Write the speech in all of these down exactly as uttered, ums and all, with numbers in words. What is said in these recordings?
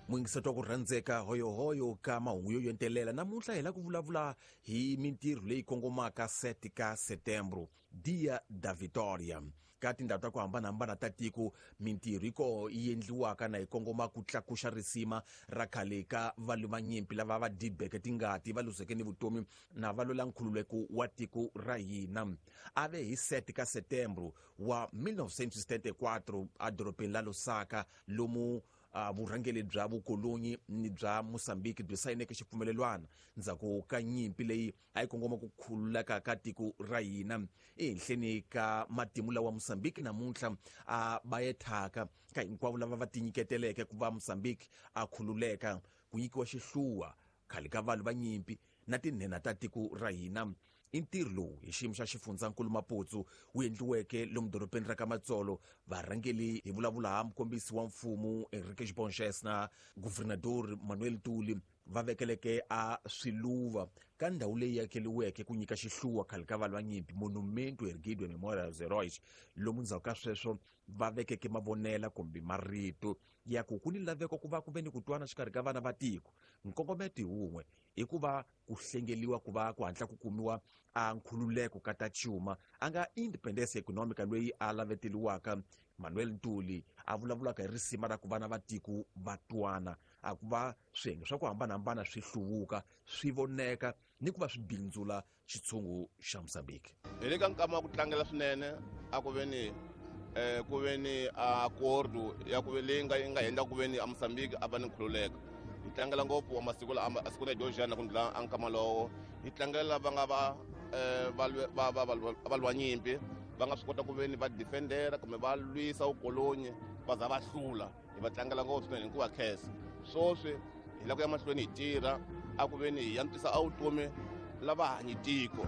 Mwingiseto ku rhandzeka hoyohoyo ka mahungu yo yentelela namuntlha hi la ku vulavula hi mintirho leyi kongomaka sete ka Setembro, Dia da Vitória. Ka tindhawu ta ku hambanahambana ta tiko mintirho yi ko yi endliwaka na hi kongoma ku tlakuxa risima ra khale ka vanhu vanyimpi lava va dibeke tingati va luzeke ni vutomi na va lwela nkhululeko wa tiko ra hina. Ave hi sete ka Setembro wa mille novecentos e setenta e quatro adorobeni la Lusaka lomu Uh, vurhangeli bya vukolonyi ni bya Mozambique byi sayineke xipfumelelwana ndzhaku ka nyimpi leyi a yi kongoma ku khululeka ka tiko ra hina. Ehenhleni ka matimu lawa Mozambique namuntlha a uh, bayethaka ka hinkwavo lava va tinyiketeleke ku va Mozambique a khululeka ku nyikiwa xihluwa khale ka vanhu va nyimpi na tinhena ta tiko ra hina. I ntirho lowu hi xiyimo xa xifundzankulu Maputo wu endliweke lomu dorobeni ra ka Matsolo. Varhangeli hi vulavula ha mukombisi wa mfumo Henrique Bonches na guvernador Manuel Tuli va vekeleke a swiluva ka ndhawu leyi yakeliweke ku nyika xihluwa khale ka vanhu va nyimpi, Monumento Erguido em Memória aos Heróis. Lomu ndzhaku ka sweswo va vekeke mavonela kumbe marito ya ku ku ni laveko ku va ku ve ni ku twana xikarhi ka vana va tiko. Nkongometo hi wun'we i ku va ku hlengeliwa ku va ku hatla ku kumiwa a nkhululeko ka ta chuma a nga independence economica loyi a laveteliwaka. Manuel Ntuli a vulavulaka hi risima ra ku vana va tiko va twana, a ku va swiyenge swa ku hambanahambana swi hluvuka swi voneka ni ku va swi bindzula xitshungu xa Mozambique. Hi le ka nkama wa ku tlangela swinene a ku ve ni eh ku ve ni acordo ya ku ve leyi nga yi nga endla ku ve ni a Mozambique a va ni nkhululeko. Hi tlangela ngopfu wa masiku la a siku la dojana ku ndla a nkama lowo hi tlangela va nga va eh va va va lwa nyimpi va nga swi kota ku ve ni va defendera kumbe va lwisa ukolonyi va za va hlula. Hi va tlangela ngopfu swinene hi ku va khesa swoswi hi la ku ya mahlweni hi tirha a ku ve ni hi yantswisa a vutomi lava hanyi tiko.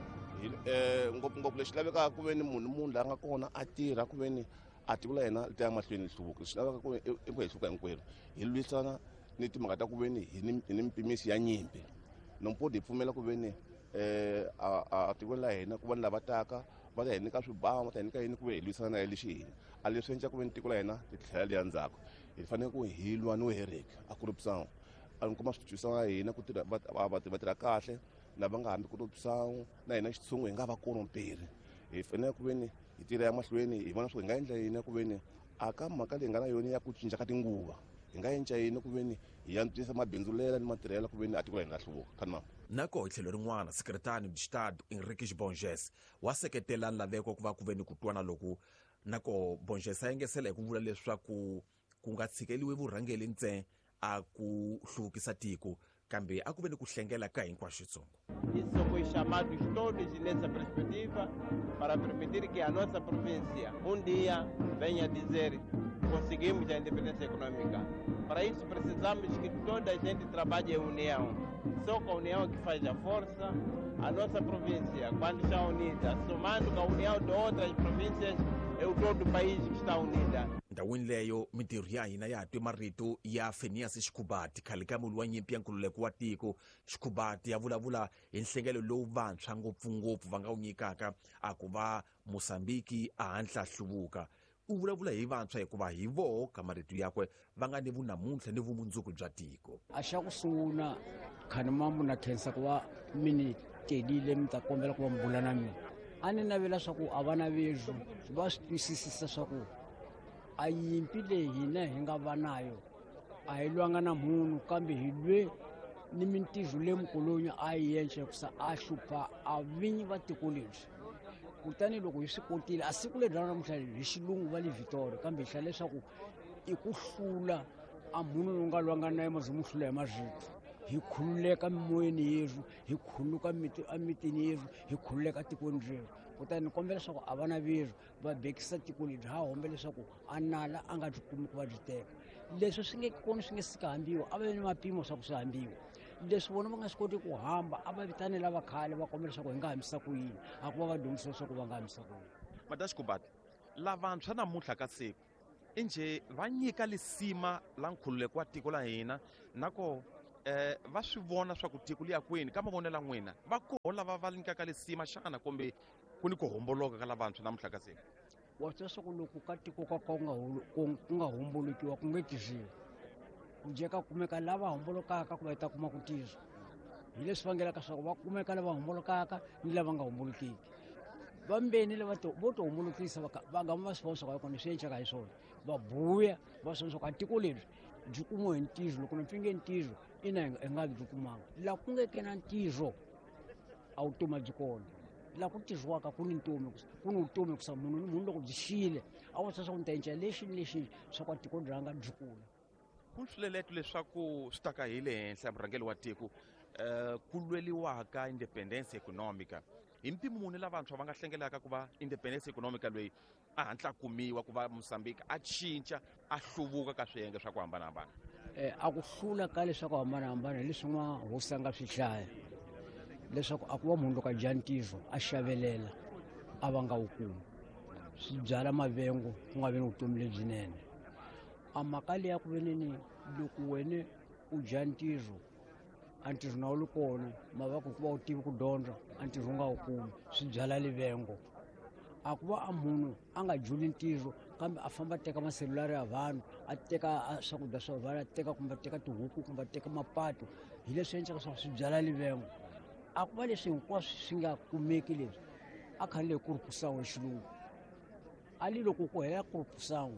Eh ngopfungopfu lexi lavekaka ku ve ni munhu munhu la nga kona a tirha ku ve ni a tiko la hina li ta ya mahlweni hluvuka. Swi laveka ku i ku hi hluka hinkwerhu hi lwisana ni timhaka ta ku ve ni hi ni mpimisi ya nyimpi. Nompodi hi pfumela ku ve ni eh a tiko la hina ku va ni lava taka va ta hi nyika swibamu va ta hi nyika yini ku ve hi lwisana na leswi hina a leswi endla ku ve ni tiko la hina ti tlhela liya ndzhaku. Hi fanele ku hi lwa no hereka a ku ri psangu a ni kuma switwisana wa hina ku tirha va tirha kahle lava nga hambi ku ri psangu na hina xitshungu hi nga va koromperi. Hi fanele ku ve ni hi tirha ya mahlweni hi vona swi hi nga endla yini ku ve ni a ka mhaka leyi nga na yona ya ku cinca ka tinguva hi nga endla yini ku ve ni hi yantswisa mabindzulela ni matirhela ku ve ni a tiko la hina hluvuka khani mama. Nako hi tlhelo rin'wana sekretari de Estado Henrique Bonges wa seketela nlaveko ku va ku ve ni ku twana loku. Nako Bonges a yengesela hi ku vula leswaku ku nga tshikeliwi vurhangeli ntsena a ku hluvukisa tiko kambe a ku ve ni ku hlengela ka hinkwaswo xitsongo. Isso foi chamados todos nessa perspectiva para permitir que a nossa província um dia venha dizer conseguimos a independência econômica. Para isso precisamos que toda a gente trabalhe em união. Só com a união que faz a força. A nossa província, quando está unida, somando com a união de outras províncias, é o todo o país que está unida. Ndhawini leyo mintirho ya hina ya twe marito ya Phineas Xikubati khale ka mulwi wa nyimpi ya nkhululeko wa tiko. Xikubati ya vulavula hi nhlengelo lowu vantshwa ngopfungopfu va nga wu nyikaka a ku va Mozambique a hatla hluvuka. U vulavula hi vantshwa hikuva hi voho ka marito yakwe va nga ni vunamuntlha ni vumundzuku bya tiko. A xa ku sungula khani mamu na khensa ku va mini telile mi ta kombela ku va mbula na mina a ni navela swa ku a vana vezu va swi twisisisa swa ku a yimpi leyi hina hi nga va nayo a hi lwanga na munhu kambe hi lwe ni mintirho leyi mukolonyi a yi yenxa kusa a hlupha a vinyi va tiko lebyi. Kutani loko hi swi kotile a siku leri ra namuntlha hi xilungu va le Vitória kambe hi hla leswaku i ku hlula a munhu lowu nga lwanga na ye maze mu hlula hi marito. Hi khululeka mimoyeni yeru hi khuluka emitini yeru hi khululeka tikweni reru. Kutani ni kombela leswaku a vana veru va bekisa tiko lebyi ha hombe leswaku a nala a nga byi kumi ku va byi teka. Leswi swi nge koni swi nge sika hambiwa a va ni mapimo swa ku swi hambiwa. Leswi vona va nga swi koti ku hamba a va vitane lava khale va kombela leswaku hi nga hambisa ku yini a ku va va dyondzisa leswaku va nga hambisa ku yini. Madaxi Xikubati lavantshwa namuntlha ka siku i njhe va nyika lisima la nkhululeko wa tiko la hina nako eh va swi vona swa ku tiko liya kwini ka mavonela n'wina va koho lava va nyikaka lisima xana kumbe ku ni ku homboloka ka lavantshwa namuntlha ka siku. Wa swa ku loko ka tiko ka ku nga ku nga hombolokiwa ku nge tiziwi ujeka kumeka lava hombolokaka ku va ta kuma ku tizo hi leswi vangelaka swa ku va kumeka lava hombolokaka ni lava nga hombolokiki vambeni lava vo to hombolokisa va nga va swi vona swa ku ni swi endlaka hi swona va buya va swona swa ku a tiko lebyi byi kumiwe hi ntizo loko ni pfinge ntizo ina hi nga byi kumanga laha ku ngeke na ntizo a vutomi byi kona laha ku tirhiwaka ku ni ntomi ku ni vutomi kusa munhu munhu loko byi xiyile a wu swa ku ni ta endla lexi lexi swa ku a tiko rhanga byi kula ku swileleto leswaku swi ta ka hi le henhla murhangeli wa tiko um ku lweliwaka independence economica hi mpimo muni lavantshwa va nga hlengelaka ku va independence economica loyi a hatla kumiwa ku va Mozambique a cinca a hluvuka ka swiyenge swa ku hambanahambana um a ku hlula ka leswaku hambanahambana hi leswi n'wa hosi a nga swi hlaya leswaku a ku va munhu loko a dya ntizo a xavelela a va nga wu kumi swi byala mavengo ku nga vi ni vutomi lebyinene a mhaka leyi ya ku venini loko wena u dya ntizo a ntirho na wu li kona mavaka ku va u tivi ku dyondza a ntirho u nga wu kumi swi byala livengo a ku va a munhu a nga juli ntirho kambe a famba a teka maselulari ya vanhu a teka swakudya swa vanhu a teka kumbe a teka tihuku kumbe a teka mapatu hi leswi endlaka swa swi byala livengo a ku va leswi hinkwaswo swi nga kumeki leswi a khanile ku ripusan'we hi xilungu a li loko ku hela ku ripusan'we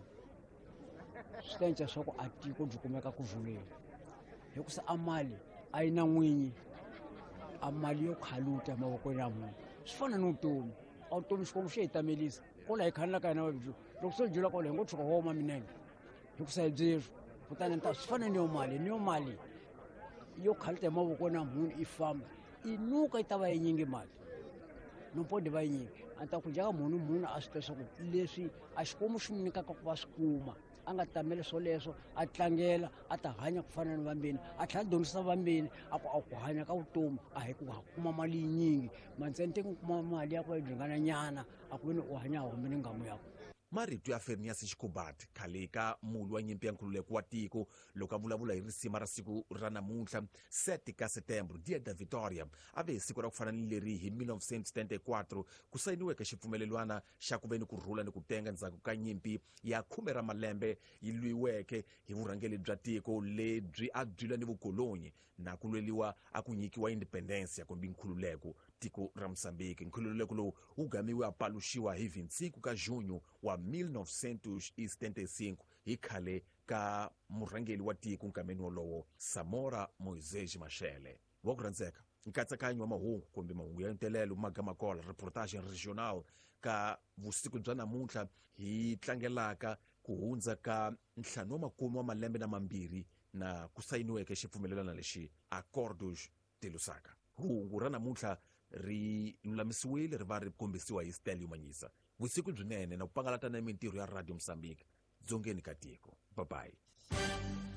swi ta endla swa ku a tiko byi kumeka ku vuleni hikusa a mali a yi na n'winyi a mali yo khaluta emavokweni ya munhu swi fana ni vutomi a vutomi xikwembu xi hi tamelisa kola hi khanelaka hina vabyo loko se jula kola hi ngo tshuka homa minenge hikusa hi byeri kutani ta swi fana ni yo mali ni yo mali yo khaluta emavokweni ya munhu i famba i nuka yi ta va yi nyingi mali nompodi va yi nyingi a ta ku jaka munhu munhu a swi tiva swa ku leswi a xikwembu xi n'wi nyikaka ku va swi kuma a nga tameli swoleswo a tlangela a ta hanya ku fana ni vambeni a tlhela dyondzisa vambeni a ku a ku hanya ka vutomi a hi ku kuma mali yinyingi mantsena te ku kuma mali ya ku va yi byiringananyana a ku ve ni u hanya a humbeni ngamu yako marito ya Fernias Xikubati khale ka mulu wa nyimpi ya nkhululeko wa tiko loko a vulavula hi risima ra siku ra namuntlha sete ka setembro dia da Vitória a ve hi siku ra ku fana ni leri hi mille novecentos e setenta e quatro ku sayiniweke xipfumelelwana xa ku ve ni ku rhula ni ku tenga ndzhaku ka nyimpi ya khume ra malembe yi lwiweke hi vurhangeli bya tiko lebyi a byi ni vukolonyi na ku lweliwa a ku nyikiwa independence ya kumbe nkhululeko tiko ra Mozambique nkhululeko lowu wu gamiwe a paluxiwa hi vinte e cinco ka junho wa mille novecentos e setenta e cinco hi khale ka murhangeli wa tiko nkameni wolowo Samora Moisés Machel wa ku rhandzeka nkatsakanyo wa mahungu kumbe mahungu ya ntelelo magamakola reportage regional ka vusiku bya namuntlha hi tlangelaka ku hundza ka ntlhanu wa makume wa malembe na mambirhi na ku sayiniweke xipfumelelana lexi Acordos de Lusaka hungu ra namuntlha ri lulamisiwile ri va ri kombisiwa hi Stelio Manyisa vusiku byinene na ku pangalata na mintirho ya Radio Mozambique dzongeni ka tiko bye bye